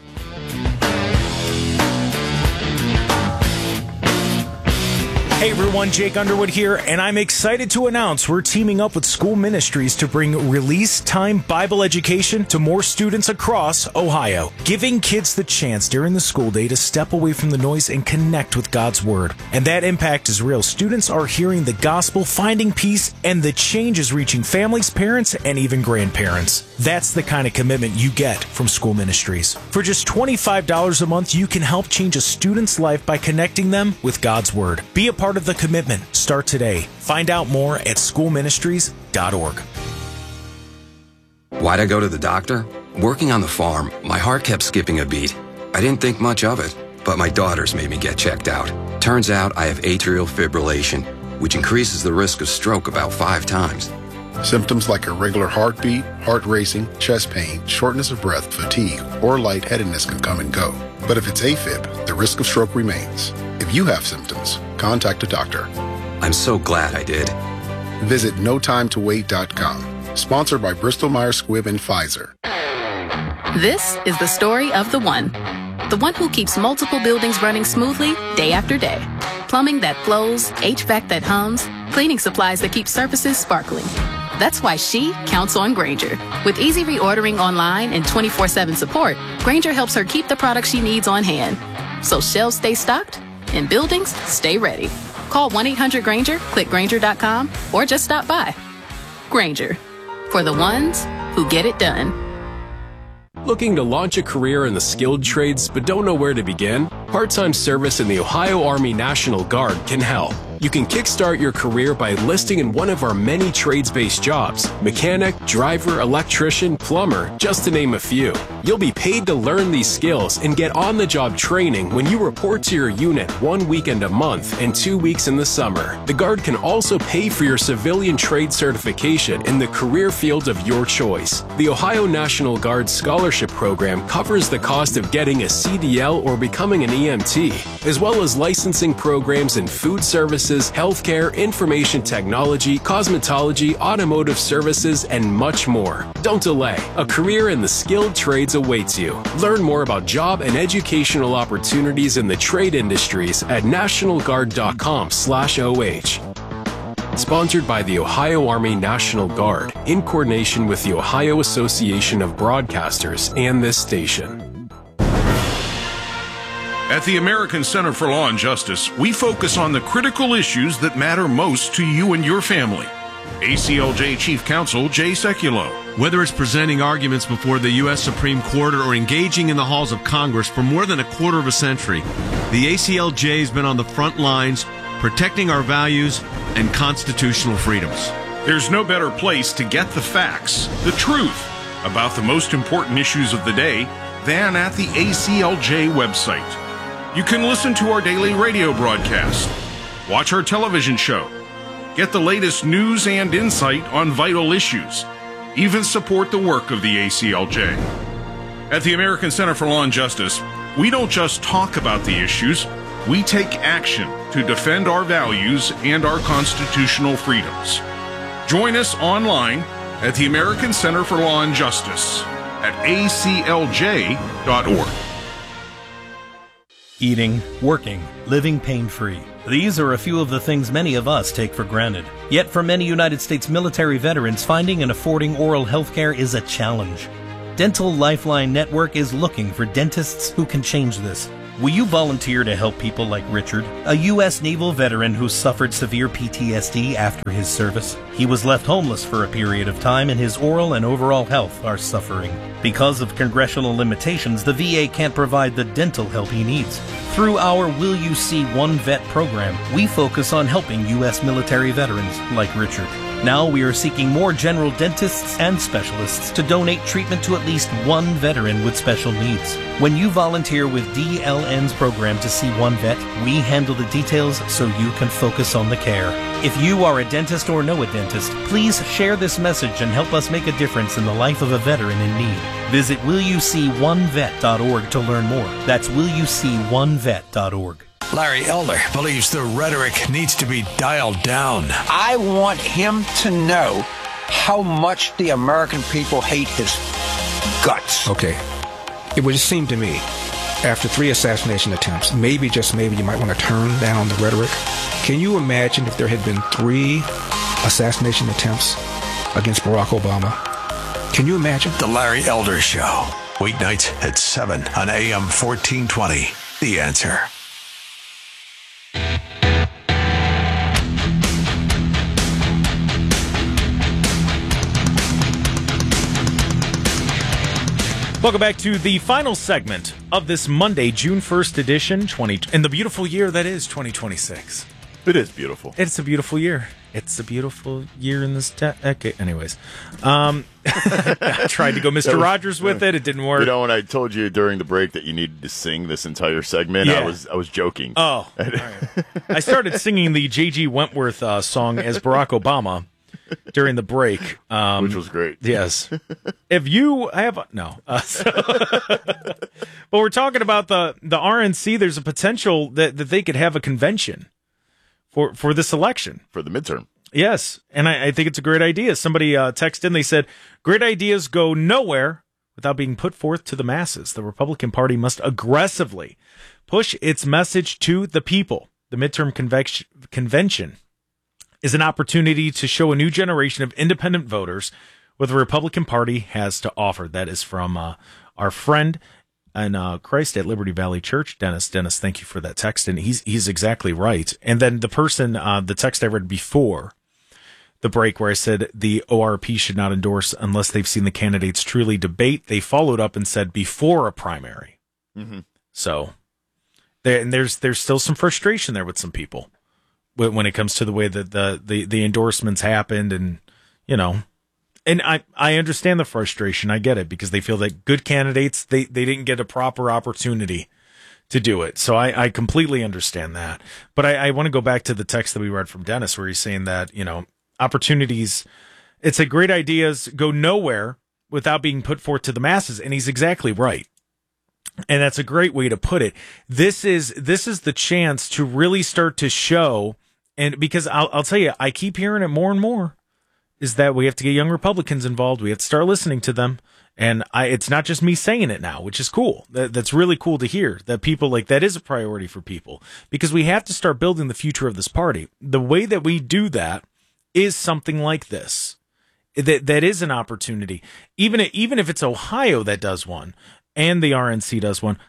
Hey everyone, Jake Underwood here, and I'm excited to announce we're teaming up with School Ministries to bring Release Time Bible education to more students across Ohio, giving kids the chance during the school day to step away from the noise and connect with God's Word. And that impact is real. Students are hearing the gospel, finding peace, and the change is reaching families, parents, and even grandparents. That's the kind of commitment you get from School Ministries. For just twenty-five dollars a month, you can help change a student's life by connecting them with God's Word. Be a part of the commitment. Start today. Find out more at school ministries dot org. Why'd I go to the doctor? Working on the farm, my heart kept skipping a beat. I didn't think much of it, but my daughters made me get checked out. Turns out I have atrial fibrillation, which increases the risk of stroke about five times. Symptoms like irregular heartbeat, heart racing, chest pain, shortness of breath, fatigue, or lightheadedness can come and go. But if it's AFib, the risk of stroke remains. If you have symptoms, contact a doctor. I'm so glad I did. Visit no time to wait dot com. Sponsored by Bristol Myers Squibb and Pfizer. This is the story of the one. The one who keeps multiple buildings running smoothly day after day. Plumbing that flows, H V A C that hums, cleaning supplies that keep surfaces sparkling. That's why she counts on Grainger. With easy reordering online and twenty-four seven support, Grainger helps her keep the products she needs on hand. So shelves stay stocked and buildings stay ready. Call one eight hundred Grainger, click Grainger dot com, or just stop by. Grainger, for the ones who get it done. Looking to launch a career in the skilled trades but don't know where to begin? Part-time service in the Ohio Army National Guard can help. You can kickstart your career by enlisting in one of our many trades-based jobs: mechanic, driver, electrician, plumber, just to name a few. You'll be paid to learn these skills and get on-the-job training when you report to your unit one weekend a month and two weeks in the summer. The Guard can also pay for your civilian trade certification in the career field of your choice. The Ohio National Guard Scholarship Program covers the cost of getting a C D L or becoming an E M T, as well as licensing programs in food services, healthcare, information technology, cosmetology, automotive services, and much more. Don't delay. A career in the skilled trades awaits you. Learn more about job and educational opportunities in the trade industries at national guard dot com slash O H. Sponsored by the Ohio Army National Guard, in coordination with the Ohio Association of Broadcasters and this station. At the American Center for Law and Justice, we focus on the critical issues that matter most to you and your family. A C L J Chief Counsel Jay Sekulow. Whether it's presenting arguments before the U S Supreme Court or engaging in the halls of Congress for more than a quarter of a century, the A C L J has been on the front lines protecting our values and constitutional freedoms. There's no better place to get the facts, the truth, about the most important issues of the day than at the A C L J website. You can listen to our daily radio broadcast, watch our television show, Get the latest news and insight on vital issues. Even support the work of the A C L J. At the American Center for Law and Justice, we don't just talk about the issues, we take action to defend our values and our constitutional freedoms. Join us online at the American Center for Law and Justice at A C L J dot org. Eating, working, living pain-free. These are a few of the things many of us take for granted. Yet for many United States military veterans, finding and affording oral health care is a challenge. Dental Lifeline Network is looking for dentists who can change this. Will you volunteer to help people like Richard, a U S Naval veteran who suffered severe P T S D after his service? He was left homeless for a period of time, and his oral and overall health are suffering. Because of congressional limitations, the V A can't provide the dental help he needs. Through our Will You See One Vet program, we focus on helping U S military veterans like Richard. Now we are seeking more general dentists and specialists to donate treatment to at least one veteran with special needs. When you volunteer with D L N's program to see one vet, we handle the details so you can focus on the care. If you are a dentist or know a dentist, please share this message and help us make a difference in the life of a veteran in need. Visit will you see one vet dot org to learn more. That's will you see one vet dot org. Larry Elder believes the rhetoric needs to be dialed down. I want him to know how much the American people hate his guts. Okay. It would just seem to me, after three assassination attempts, maybe, just maybe, you might want to turn down the rhetoric. Can you imagine if there had been three assassination attempts against Barack Obama? Can you imagine? The Larry Elder Show, weeknights at seven on A M fourteen twenty. The Answer. Welcome back to the final segment of this Monday, June first edition, twenty in the beautiful year that is twenty twenty-six. It is beautiful. It's a beautiful year. It's a beautiful year in this decade. Anyways, um, I tried to go Mister Was, Rogers with it. It didn't work. You know, when I told you during the break that you needed to sing this entire segment, yeah. I was I was joking. Oh, all right. I started singing the J G Wentworth uh, song as Barack Obama during the break, um, which was great. Yes. If you have no, uh, so but we're talking about the the R N C. There's a potential that, that they could have a convention for for this election for the midterm. Yes, and I, I think it's a great idea. Somebody uh, texted in. They said, "Great ideas go nowhere without being put forth to the masses. The Republican Party must aggressively push its message to the people. The midterm convection, convention." is an opportunity to show a new generation of independent voters what the Republican Party has to offer. That is from uh, our friend and uh, Christ at Liberty Valley Church, Dennis. Dennis, thank you for that text, and he's he's exactly right. And then the person, uh, the text I read before the break, where I said the O R P should not endorse unless they've seen the candidates truly debate, they followed up and said before a primary. Mm-hmm. So there, and there's there's still some frustration there with some people when it comes to the way that the, the, the endorsements happened, and, you know, and I, I understand the frustration. I get it, because they feel that good candidates, they, they didn't get a proper opportunity to do it. So I, I completely understand that. But I, I want to go back to the text that we read from Dennis, where he's saying that, you know, opportunities, it's a great ideas go nowhere without being put forth to the masses. And he's exactly right. And that's a great way to put it. This is, this is the chance to really start to show. And because I'll, I'll tell you, I keep hearing it more and more, is that we have to get young Republicans involved. We have to start listening to them. And I, it's not just me saying it now, which is cool. That, that's really cool to hear, that people, like, that is a priority for people, because we have to start building the future of this party. The way that we do that is something like this. That, that is an opportunity. Even, even if it's Ohio that does one and the R N C does one,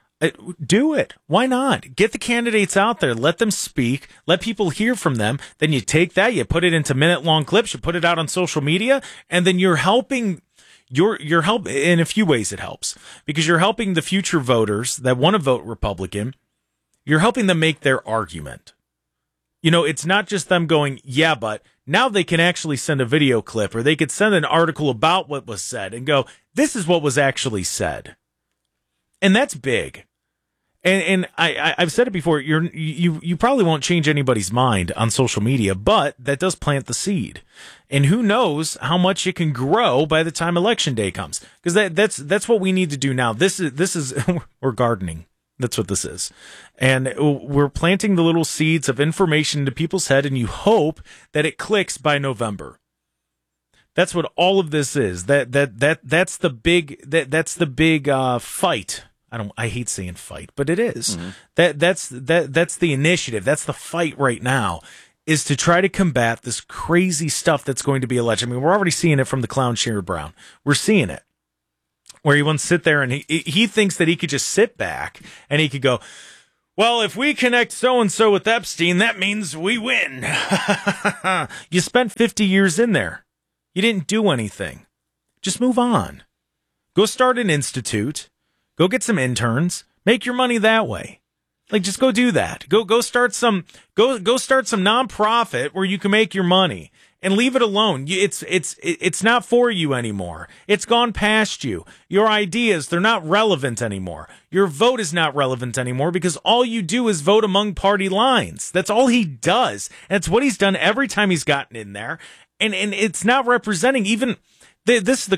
do it. Why not? Get the candidates out there. Let them speak. Let people hear from them. Then you take that, you put it into minute-long clips, you put it out on social media, and then you're helping. You're you're help in a few ways. It helps because you're helping the future voters that want to vote Republican. You're helping them make their argument. You know, it's not just them going, yeah, but now they can actually send a video clip, or they could send an article about what was said and go, this is what was actually said. And that's big. And and I, I I've said it before. You're you you probably won't change anybody's mind on social media, but that does plant the seed. And who knows how much it can grow by the time election day comes? Because that that's that's what we need to do now. This is this is we're gardening. That's what this is. And we're planting the little seeds of information into people's head, and you hope that it clicks by November. That's what all of this is. That that that that's the big that that's the big uh, fight. I don't. I hate saying fight, but it is. Mm-hmm. That that's that that's the initiative. That's the fight right now, is to try to combat this crazy stuff that's going to be alleged. I mean, we're already seeing it from the clown Sherrod Brown. We're seeing it where he wants to sit there and he he thinks that he could just sit back and he could go, well, if we connect so and so with Epstein, that means we win. You spent fifty years in there. You didn't do anything. Just move on. Go start an institute. Go get some interns. Make your money that way. Like, just go do that. Go go start some go go start some nonprofit where you can make your money and leave it alone. It's it's it's not for you anymore. It's gone past you. Your ideas, they're not relevant anymore. Your vote is not relevant anymore because all you do is vote among party lines. That's all he does. And it's what he's done every time he's gotten in there. And and it's not representing even this is the